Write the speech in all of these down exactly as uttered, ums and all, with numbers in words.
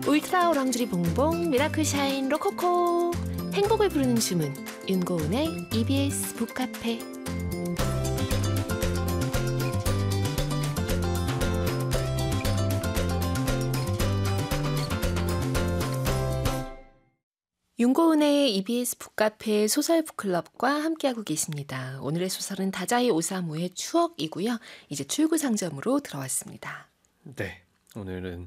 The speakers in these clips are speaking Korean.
울트라 오랑주리 봉봉 미라클 샤인 로코코 행복을 부르는 주문 윤고은의 이비에스 북카페. 윤고은의 이비에스 북카페 소설 북클럽과 함께하고 계십니다. 오늘의 소설은 다자이 오사무의 추억이고요. 이제 출구 상점으로 들어왔습니다. 네, 오늘은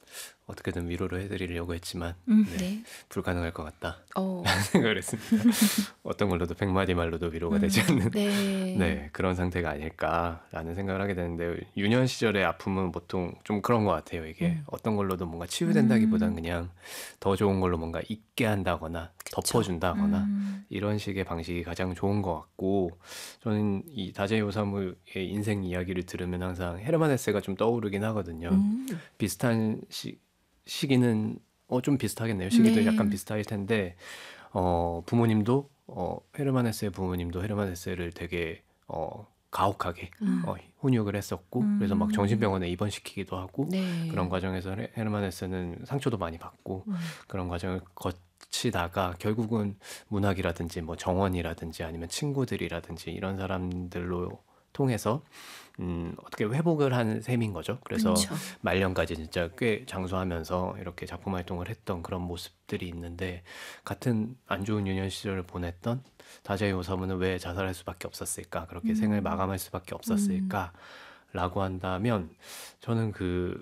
어떻게든 위로를 해드리려고 했지만 음, 네, 네. 불가능할 것 같다 어. 라는 생각을 했습니다. 어떤 걸로도 백마디 말로도 위로가 되지 않는 네. 네, 그런 상태가 아닐까라는 생각을 하게 되는데 유년 시절의 아픔은 보통 좀 그런 것 같아요. 이게 음. 어떤 걸로도 뭔가 치유된다기보다는 음. 그냥 더 좋은 걸로 뭔가 잊게 한다거나 그쵸. 덮어준다거나 음. 이런 식의 방식이 가장 좋은 것 같고, 저는 이 다자이 오사무의 인생 이야기를 들으면 항상 헤르만 헤세가 좀 떠오르긴 하거든요. 음. 비슷한 시, 시기는 어, 좀 비슷하겠네요. 시기도 네. 약간 비슷할 텐데 어, 부모님도 어, 헤르만 헤세의 부모님도 헤르만 헤세를 되게 어, 가혹하게 음. 어, 훈육을 했었고 음. 그래서 막 정신병원에 입원시키기도 하고 네. 그런 과정에서 헤- 헤르만 헤세는 상처도 많이 받고 음. 그런 과정을 거치다가 결국은 문학이라든지 뭐 정원이라든지 아니면 친구들이라든지 이런 사람들로 통해서 음, 어떻게 회복을 한 셈인 거죠. 그래서 그쵸. 말년까지 진짜 꽤 장수하면서 이렇게 작품 활동을 했던 그런 모습들이 있는데, 같은 안 좋은 유년 시절을 보냈던 다자이 오사무는 왜 자살할 수밖에 없었을까, 그렇게 음. 생을 마감할 수밖에 없었을까 라고 한다면 저는 그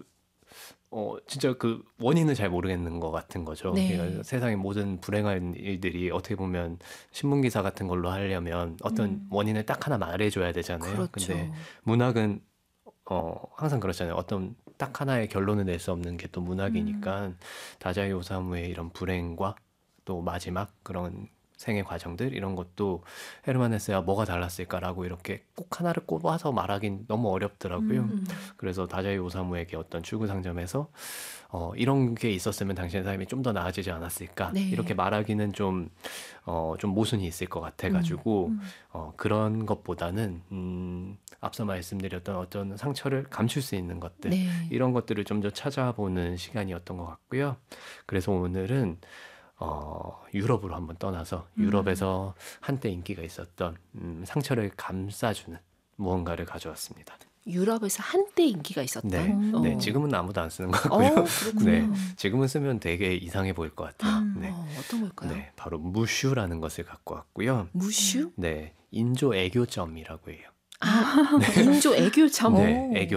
어, 진짜 그 원인을 잘 모르겠는 것 같은 거죠. 네. 그러니까 세상의 모든 불행한 일들이 어떻게 보면 신문기사 같은 걸로 하려면 어떤 음. 원인을 딱 하나 말해줘야 되잖아요. 그렇죠. 근데 문학은 어, 항상 그렇잖아요. 어떤 딱 하나의 결론을 낼 수 없는 게 또 문학이니까 다자이 오사무의 이런 불행과 또 마지막 그런 생애 과정들 이런 것도 헤르만 헤세와 뭐가 달랐을까라고 이렇게 꼭 하나를 꼽아서 말하긴 너무 어렵더라고요. 음. 그래서 다자이 오사무에게 어떤 출구 상점에서 어, 이런 게 있었으면 당신의 삶이 좀 더 나아지지 않았을까 네. 이렇게 말하기는 좀, 어, 좀 모순이 있을 것 같아가지고 음. 어, 그런 것보다는 음, 앞서 말씀드렸던 어떤 상처를 감출 수 있는 것들 네. 이런 것들을 좀 더 찾아보는 시간이었던 것 같고요. 그래서 오늘은 어, 유럽으로 한번 떠나서 음. 유럽에서 한때 인기가 있었던 음, 상처를 감싸주는 무언가를 가져왔습니다. 유럽에서 한때 인기가 있었던. 네, 어. 네, 지금은 아무도 안 쓰는 것 어, 같고요. 그렇군요. 네, 지금은 쓰면 되게 이상해 보일 것 같아요. 음, 네, 어, 어떤 걸까요? 네, 바로 무슈라는 것을 갖고 왔고요. 무슈? 네, 인조 애교점이라고 해요. 아, 인조 애교점. 네, 애교